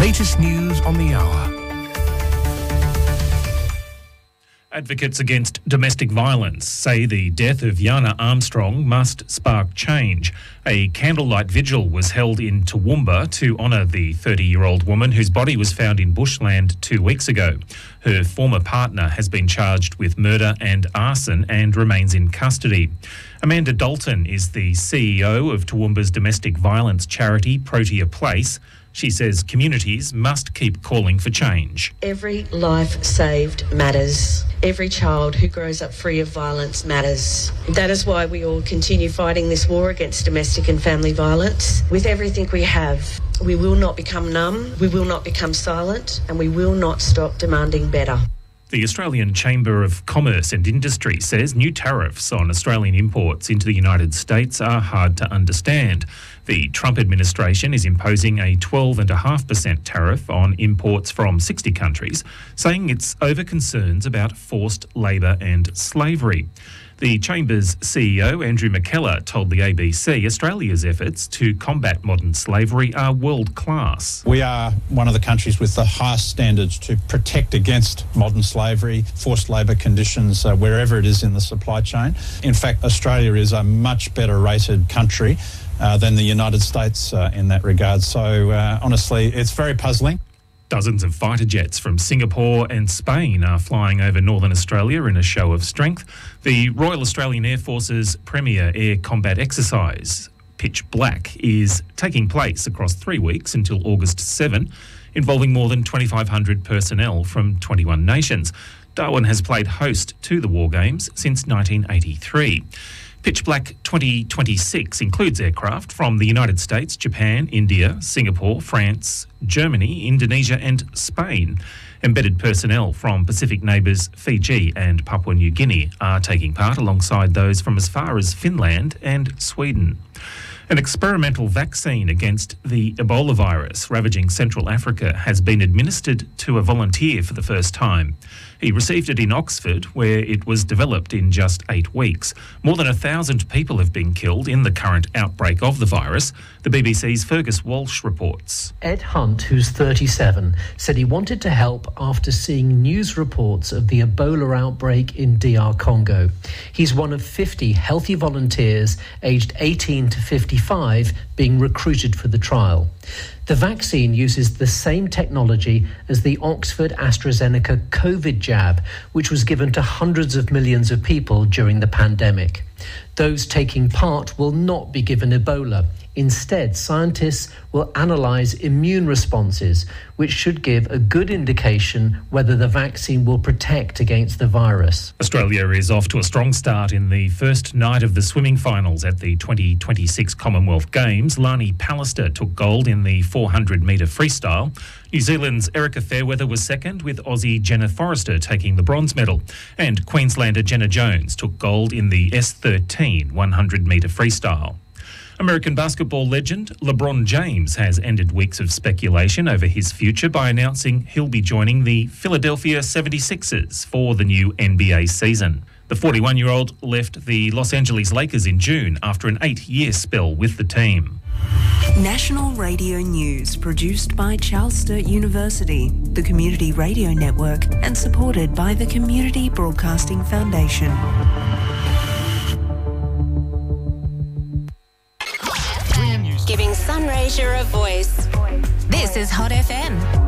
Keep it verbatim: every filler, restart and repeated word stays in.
latest news on the hour. Advocates against domestic violence say the death of Yana Armstrong must spark change. A candlelight vigil was held in Toowoomba to honour the thirty-year-old woman whose body was found in bushland two weeks ago. Her former partner has been charged with murder and arson and remains in custody. Amanda Dalton is the C E O of Toowoomba's domestic violence charity Protea Place. She says communities must keep calling for change. Every life saved matters. Every child who grows up free of violence matters. That is why we all continue fighting this war against domestic and family violence with everything we have. We will not become numb, we will not become silent, and we will not stop demanding better. The Australian Chamber of Commerce and Industry says new tariffs on Australian imports into the United States are hard to understand. The Trump administration is imposing a twelve point five percent tariff on imports from sixty countries, saying it's over concerns about forced labour and slavery. The Chamber's C E O, Andrew McKellar, told the A B C Australia's efforts to combat modern slavery are world-class. We are one of the countries with the highest standards to protect against modern slavery, forced labour conditions, uh, wherever it is in the supply chain. In fact, Australia is a much better rated country uh, than the United States uh, in that regard. So, uh, honestly, it's very puzzling. Dozens of fighter jets from Singapore and Spain are flying over northern Australia in a show of strength. The Royal Australian Air Force's premier air combat exercise, Pitch Black, is taking place across three weeks until August seventh, involving more than twenty-five hundred personnel from twenty-one nations. Darwin has played host to the War Games since nineteen eighty-three. Pitch Black twenty twenty-six includes aircraft from the United States, Japan, India, Singapore, France, Germany, Indonesia and Spain. Embedded personnel from Pacific neighbours Fiji and Papua New Guinea are taking part alongside those from as far as Finland and Sweden. An experimental vaccine against the Ebola virus ravaging Central Africa has been administered to a volunteer for the first time. He received it in Oxford, where it was developed in just eight weeks. More than a thousand people have been killed in the current outbreak of the virus. The B B C's Fergus Walsh reports. Ed Hunt, who's thirty-seven, said he wanted to help after seeing news reports of the Ebola outbreak in D R Congo. He's one of fifty healthy volunteers aged eighteen to fifty-five being recruited for the trial. The vaccine uses the same technology as the Oxford AstraZeneca COVID jab, which was given to hundreds of millions of people during the pandemic. Those taking part will not be given Ebola. Instead, scientists will analyse immune responses, which should give a good indication whether the vaccine will protect against the virus. Australia is off to a strong start in the first night of the swimming finals at the twenty twenty-six Commonwealth Games. Lani Pallister took gold in the four hundred metre freestyle. New Zealand's Erica Fairweather was second, with Aussie Jenna Forrester taking the bronze medal. And Queenslander Jenna Jones took gold in the S thirteen one hundred metre freestyle. American basketball legend LeBron James has ended weeks of speculation over his future by announcing he'll be joining the Philadelphia seventy-sixers for the new N B A season. The forty-one-year-old left the Los Angeles Lakers in June after an eight-year spell with the team. National Radio News, produced by Charles Sturt University, the Community Radio Network, and supported by the Community Broadcasting Foundation. Giving Sunraysia a voice. This is Hot F M.